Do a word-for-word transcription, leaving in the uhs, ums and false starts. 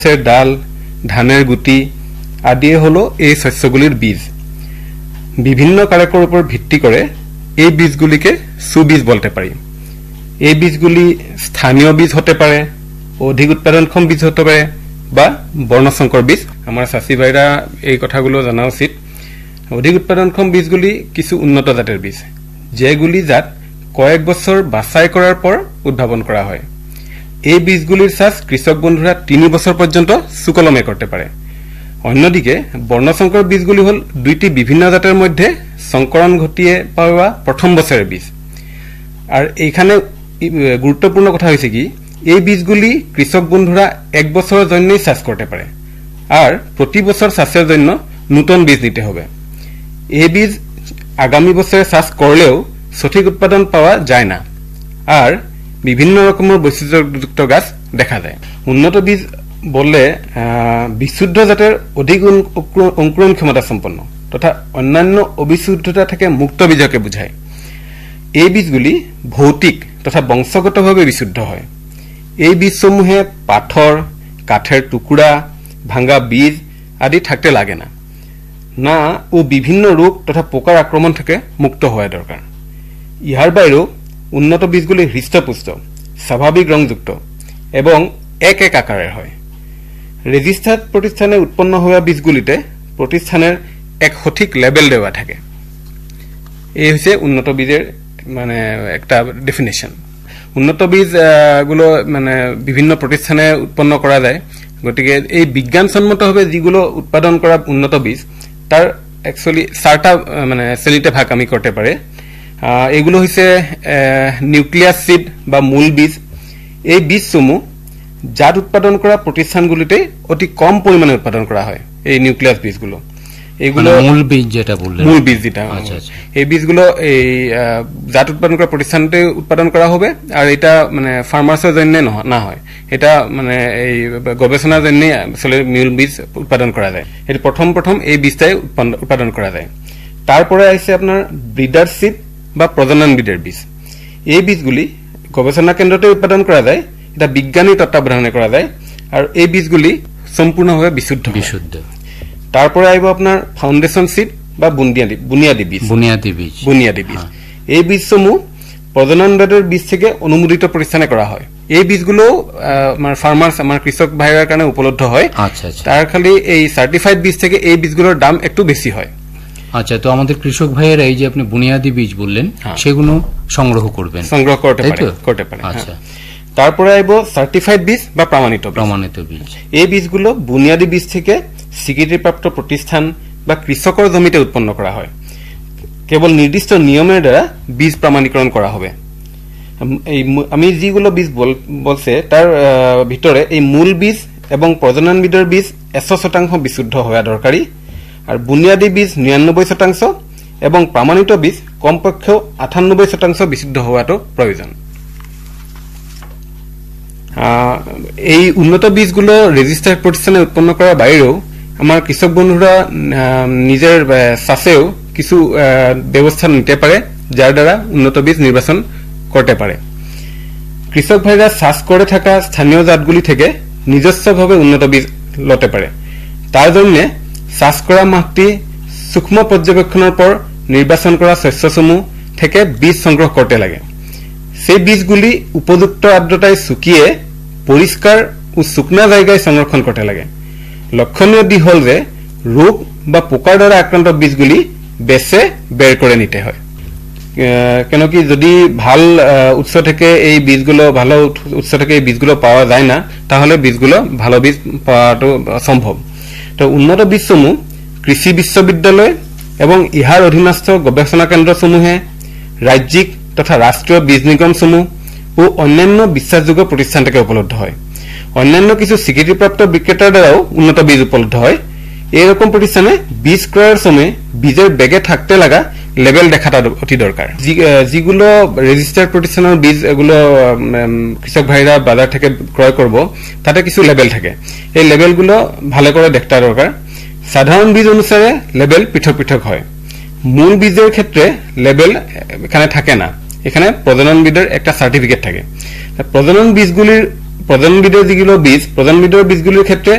ডাল ধানের গুটি আদিয়ে হলো এই শস্যগুলির বীজ বিভিন্ন কারকের উপর ভিত্তি করে এই বীজগুলিকে সুবীজ বলতে পারি এই বীজগুলি স্থানীয় বীজ হতে পারে অধিক উৎপাদনক্ষম বীজ হতে পারে বা বর্ণসংকর বীজ আমার চাষী ভাইরা এই কথাগুলো জানা উচিত অধিক উৎপাদনক্ষম বীজগুলি কিছু উন্নত জাতের বীজ যেগুলি জাত কয়েক বছর বাছাই করার পর উদ্ভাবন করা হয় এই বীজগুলির চাষ কৃষক বন্ধুরা তিনি বছর পর্যন্ত সুকলমে করতে পারে অন্যদিকে বর্ণসংকর বীজগুলি হল দুইটি বিভিন্ন জাতের মধ্যে সংকরণ ঘটিয়ে পাওয়া প্রথম বছরের বীজ আর এইখানে গুরুত্বপূর্ণ কথা হয়েছে কি এই বীজগুলি কৃষক বন্ধুরা এক বছরের জন্যই চাষ করতে পারে আর প্রতি বছর চাষের জন্য নতুন বীজ নিতে হবে এই বীজ আগামী বছরে চাষ করলেও সঠিক উৎপাদন পাওয়া যায় না আর বিভিন্ন রকমের বৈচিত্র্যযুক্ত গাছ দেখা যায় উন্নত বীজ বললে বিশুদ্ধ জাতের অধিক অঙ্কুরণ ক্ষমতা সম্পন্ন তথা অন্যান্য অবিশুদ্ধতা থেকে মুক্ত বীজকে বুঝায় এই বীজগুলি ভৌতিক তথা বংশগতভাবে বিশুদ্ধ হয় এই বীজসমূহে পাথর কাঠের টুকুরা ভাঙ্গা বীজ আদি থাকতে লাগে না না ও বিভিন্ন রোগ তথা পোকার আক্রমণ থেকে মুক্ত হওয়া দরকার ইহার বাইরেও উন্নত বীজগুলি হৃষ্টপুষ্ট স্বাভাবিক রংযুক্ত এবং এক এক আকারের হয় রেজিস্টার্ড প্রতিষ্ঠানে উৎপন্ন হওয়া বীজগুলিতে প্রতিষ্ঠানের এক সঠিক লেবেল দেওয়া থাকে এই হচ্ছে উন্নত বীজের মানে একটা ডেফিনেশন উন্নত বীজ গুলো মানে বিভিন্ন প্রতিষ্ঠানে উৎপন্ন করা যায় গতিকে এই বিজ্ঞানসম্মতভাবে যেগুলো উৎপাদন করা উন্নত বীজ তার একচুয়ালি চারটা মানে শ্রেণীতে ভাগ আমি করতে পারে এগুলো হচ্ছে নিউক্লিয়াস সিড বা মূল বীজ এই বীজসমূহ জাত উৎপাদন করা প্রতিষ্ঠানগুলিতে অতি কম পরিমাণে উৎপাদন করা হয় এই নিউক্লিয়াস বীজগুলো এগুলো মূল বীজ যেটা বললেন মূল বীজ যেটা এই বীজগুলো এই জাত উৎপাদন করা প্রতিষ্ঠানতে উৎপাদন করা হবে আর এটা মানে ফার্মার্সের জন্য না হয় এটা মানে এই গবেষণার জন্য আসলে মূল বীজ উৎপাদন করা যায় এটা প্রথম প্রথম এই বীজটাই উৎপাদন করা যায় তারপরে আছে আপনার ব্রিডার সিড বা প্রজনন বীজের বীজ এই বীজগুলি গবেষণা কেন্দ্রতে উৎপাদন করা যায় এটা বিজ্ঞানী তত্ত্বাবধানে করা যায় আর এই বীজগুলি সম্পূর্ণভাবে বিশুদ্ধ বিশুদ্ধ তারপরে আইব আপনার ফাউন্ডেশন সিড বা বুনিয়াদি বুনিয়াদি বীজ বুনিয়াদি বীজ বুনিয়াদি বীজ এই বীজসমূহ প্রজনন বেদের বীজ থেকে অনুমোদিত প্রতিষ্ঠানে করা হয় এই বীজগুলো আমার ফার্মার্স আমার কৃষক ভাইয়ের কারণে উপলব্ধ হয় আচ্ছা আচ্ছা তার খালি এই সার্টিফাইড বীজ থেকে এই বীজগুলোর দাম একটু বেশি হয় আচ্ছা তো আমাদের কৃষক ভাইয়েরা এই যে আপনি বুনিয়াদি বীজ বললেন সেগুলো সংগ্রহ করবেন সংগ্রহ করতে পারে করতে পারে আচ্ছা তারপরে আইব সার্টিফাইড বীজ বা প্রমাণিত প্রমাণিত বীজ এই বীজগুলো বুনিয়াদি বীজ থেকে স্বীকৃতিপ্রাপ্ত প্রতিষ্ঠান বা কৃষকৰ জমিতে উৎপন্ন করা হয় কেবল নির্দিষ্ট নিয়মের দ্বারা বীজ প্রমাণীকরণ করা হবে এই আমি যেগুলো বীজ বলছে তার ভিতরে এই মূল বীজ এবং প্রজনন বীজের বীজ একশো শতাংশ বিশুদ্ধ হওয়া দরকারি আর বুনিয়াদি বীজ নিরানব্বই শতাংশ এবং প্রমাণিত বীজ কমপক্ষে আটানব্বই শতাংশ বিশুদ্ধ হওয়াটো প্রয়োজন এই উন্নত বীজগুলো রেজিস্টার্ড প্রতিষ্ঠানে উৎপন্ন করার বাইরেও আমার কৃষক বন্ধুরা নিজের চাষেও কিছু ব্যবস্থা নিতে পারে যার দ্বারা উন্নত বীজ নির্বাচন করতে পারে কৃষক ভাইরা চাষ করে থাকা স্থানীয় জাতগুলি থেকে নিজস্বভাবে উন্নত বীজ লতে পারে তার জন্য চাষ করা মাটি সূক্ষ্ম পর্যবেক্ষণের পর নির্বাচন করা শস্যসমূহ থেকে বীজ সংগ্রহ করতে লাগে সেই বীজগুলি উপযুক্ত আর্দ্রতায় শুকিয়ে পরিষ্কার ও শুকনা জায়গায় সংরক্ষণ করতে লাগে লক্ষণীয় দিক হল যে রোগ বা পোকার দ্বারা আক্রান্ত বীজগুলি বেছে বের করে নিতে হয় কেন কি যদি ভাল উৎস থেকে এই বীজগুলো ভালো উৎস থেকে এই বীজগুলো পাওয়া যায় না তাহলে বীজগুলো ভালো বীজ পাওয়াটো সম্ভব তো উন্নত বীজসমূহ কৃষি বিশ্ববিদ্যালয় এবং ইহার অধীনস্থ গবেষণা কেন্দ্রসমূহে রাজ্যিক তথা রাষ্ট্রীয় বীজ নিগমসমূহ ও অন্যান্য বিশ্বাসযোগ্য প্রতিষ্ঠান থেকে উপলব্ধ হয় অন্যান্য কিছু স্বীকৃতিপ্রাপ্ত বিক্রেতার দ্বারাও উন্নত বীজ উপলব্ধ হয় এরকম প্রতিষ্ঠানে বীজ ক্রয়ের সময় বীজের ব্যাগে থাকতে লাগা লেবেল দেখাটা অতি দরকার যেগুলো রেজিস্টার্ড প্রতিষ্ঠানের বীজ এগুলো কৃষক ভাইরা বাজার থেকে ক্রয় করব তাতে কিছু লেবেল থাকে এই লেবেলগুলো ভালো করে দেখতে দরকার সাধারণ বীজ অনুসারে লেবেল পৃথক পৃথক হয় মূল বীজের ক্ষেত্রে লেবেল এখানে থাকে না এখানে প্রজনন বীজের একটা সার্টিফিকেট থাকে প্রজনন বীজগুলির প্রজননবিদের যেগুলো বীজ প্রজননবিদের বীজগুলির ক্ষেত্রে